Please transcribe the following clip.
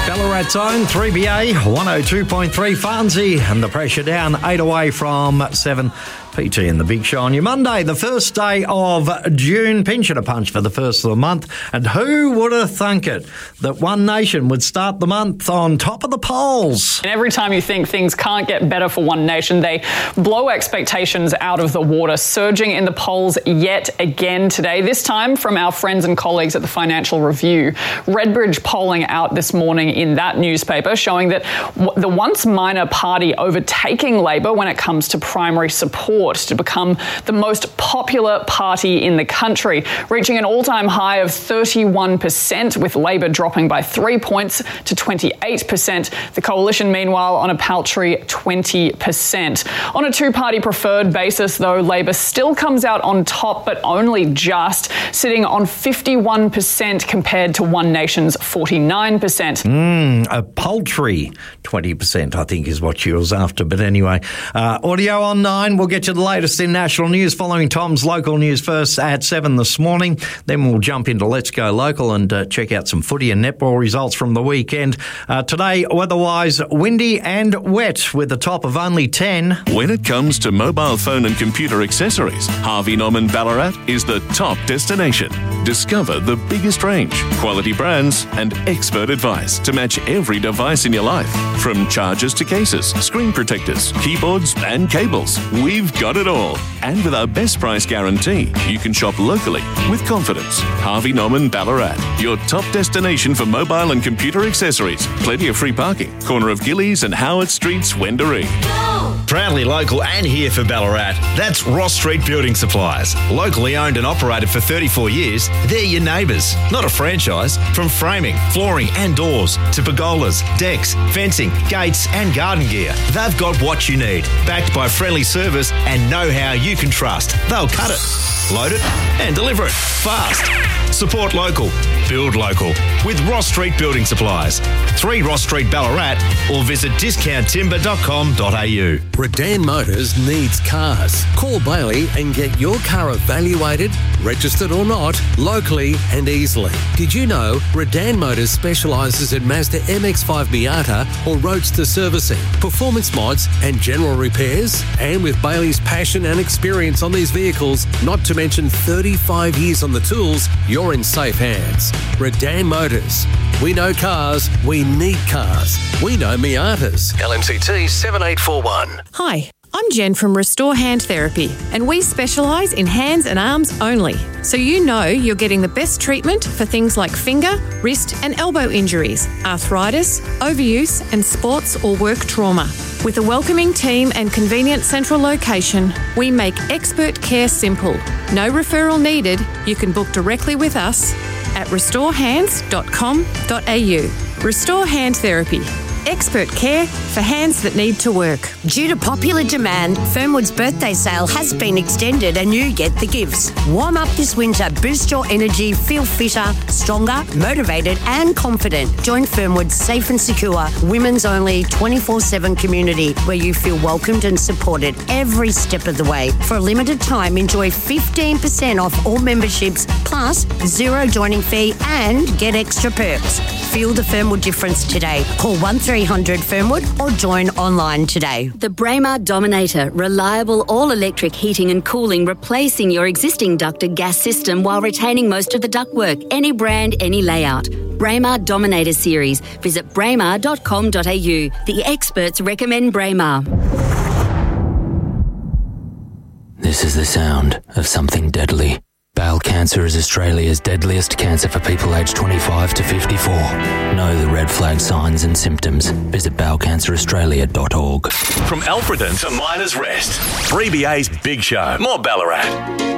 Ballarat's own 3BA, 102.3 Farnsey, and the pressure down 8 away from 7. PT in the Big Show on your Monday, the first day of June. Pinch and a punch for the first of the month. And who would have thunk it that One Nation would start the month on top of the polls? And every time you think things can't get better for One Nation, they blow expectations out of the water, surging in the polls yet again today, this time from our friends and colleagues at the Financial Review. Redbridge polling out this morning in that newspaper showing that the once minor party overtaking Labor when it comes to primary support to become the most popular party in the country, reaching an all-time high of 31%, with Labor dropping by 3 points to 28%. The Coalition, meanwhile, on a paltry 20%. On a two-party preferred basis, though, Labor still comes out on top, but only just, sitting on 51% compared to One Nation's 49%. A paltry 20%, I think, is what she was after. But anyway, audio on 9. We'll get you the latest in national news following Tom's local news first at 7 this morning. Then we'll jump into Let's Go Local and check out some footy and netball results from the weekend. Today, weather-wise, windy and wet with a top of only 10. When it comes to mobile phone and computer accessories, Harvey Norman Ballarat is the top destination. Discover the biggest range, quality brands and expert advice to match every device in your life. From chargers to cases, screen protectors, keyboards and cables, we've got it all. And with our best price guarantee, you can shop locally with confidence. Harvey Norman Ballarat, your top destination for mobile and computer accessories. Plenty of free parking. Corner of Gillies and Howard Streets, Wendouree. Proudly local and here for Ballarat, that's Ross Street Building Supplies. Locally owned and operated for 34 years, they're your neighbours, not a franchise. From framing, flooring and doors to pergolas, decks, fencing, gates and garden gear, they've got what you need. Backed by friendly service and know-how you can trust. They'll cut it, load it and deliver it fast. Support local, build local with Ross Street Building Supplies. 3 Ross Street Ballarat or visit discounttimber.com.au. Redan Motors needs cars. Call Bailey and get your car evaluated, registered or not, locally and easily. Did you know Redan Motors specialises in Mazda MX-5 Miata or Roadster servicing, performance mods and general repairs? And with Bailey's passion and experience on these vehicles, not to mention 35 years on the tools, you're in safe hands. Redan Motors. We know cars, we need cars. We know Miatas. LMCT 7841. Hi, I'm Jen from Restore Hand Therapy, and we specialise in hands and arms only. So you know you're getting the best treatment for things like finger, wrist and elbow injuries, arthritis, overuse and sports or work trauma. With a welcoming team and convenient central location, we make expert care simple. No referral needed. You can book directly with us at restorehands.com.au. Restore Hand Therapy. Expert care for hands that need to work. Due to popular demand, Fernwood's birthday sale has been extended and you get the gifts. Warm up this winter, boost your energy, feel fitter, stronger, motivated and confident. Join Fernwood's safe and secure, women's only 24/7 community where you feel welcomed and supported every step of the way. For a limited time, enjoy 15% off all memberships plus 0 joining fee and get extra perks. Feel the Fernwood difference today. Call 1300 Fernwood or join online today. The Braemar Dominator, reliable all-electric heating and cooling, replacing your existing ducted gas system while retaining most of the ductwork. Any brand, any layout. Braemar Dominator series. Visit braemar.com.au. The experts recommend Braemar. This is the sound of something deadly. Bowel cancer is Australia's deadliest cancer for people aged 25 to 54. Know the red flag signs and symptoms. Visit bowelcanceraustralia.org. From Alfredton to Miners Rest, 3BA's Big Show. More Ballarat.